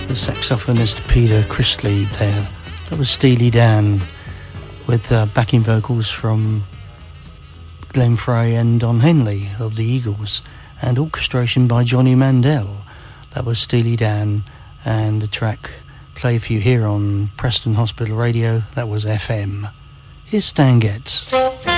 saxophonist Peter Christley there. That was Steely Dan with backing vocals from Glenn Frey and Don Henley of the Eagles and orchestration by Johnny Mandel. That was Steely Dan, and the track played for you here on Preston Hospital Radio, that was FM. Here's Stan Getz.